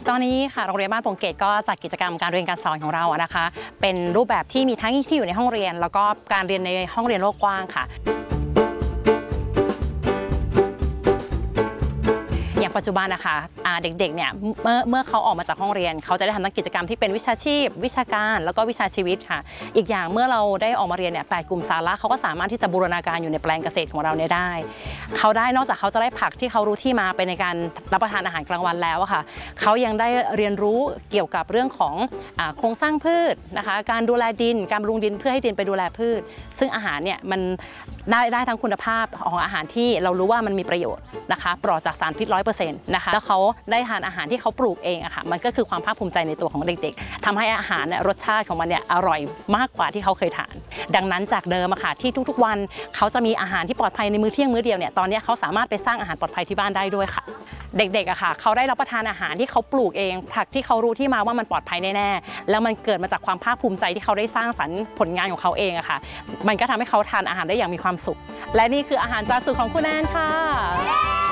ตอนนี้ค่ะโรงเรียนบ้านโป่งเกตก็จัดกิจกรรมการเรียนการสอนของเรานะคะเป็นรูปแบบที่มีทั้งที่อยู่ในห้องเรียนแล้วก็การเรียนในห้องเรียนโลกกว้างค่ะอย่างปัจจุบันนะคะเด็กๆเนี่ยเมื่อเขาออกมาจากห้องเรียนเขาจะได้ทำทั้งกิจกรรมที่เป็นวิชาชีพวิชาการแล้วก็วิชาชีวิตค่ะอีกอย่างเมื่อเราได้ออกมาเรียนเนี่ย8 กลุ่มสาระเขาก็สามารถที่จะบูรณาการอยู่ในแปลงเกษตรของเราเนี่ยได้เขาได้นอกจากเขาจะได้ผักที่เขารู้ที่มาไปในการรับประทานอาหารกลางวันแล้วอะค่ะเขายังได้เรียนรู้เกี่ยวกับเรื่องของโครงสร้างพืชนะคะการดูแลดินการบำรุงดินเพื่อให้ดินไปดูแลพืชซึ่งอาหารเนี่ยมันได้ทั้งคุณภาพของอาหารที่เรารู้ว่ามันมีประโยชน์นะคะปลอดจากสารพิษ100%นะคะแล้วเขาได้ทานอาหารที่เขาปลูกเองอะค่ะมันก็คือความภาคภูมิใจในตัวของเด็กๆทำให้อาหารรสชาติของมันเนี่ยอร่อยมากกว่าที่เขาเคยทานดังนั้นจากเดิมอะค่ะที่ทุกๆวันเขาจะมีอาหารที่ปลอดภัยในมื้อเที่ยงมื้อเดียวเนี่ยตอนนี้เขาสามารถไปสร้างอาหารปลอดภัยที่บ้านได้ด้วยค่ะเด็กๆอะค่ะเขาได้รับประทานอาหารที่เขาปลูกเองผักที่เขารู้ที่มาว่ามันปลอดภัยแน่ๆแล้วมันเกิดมาจากความภาคภูมิใจที่เขาได้สร้างสรรค์ผลงานของเขาเองอะค่ะมันก็ทำให้เขาทานอาหารได้อย่างมีความสุขและนี่คืออาหารจานสูตรของคุณแอนค่ะ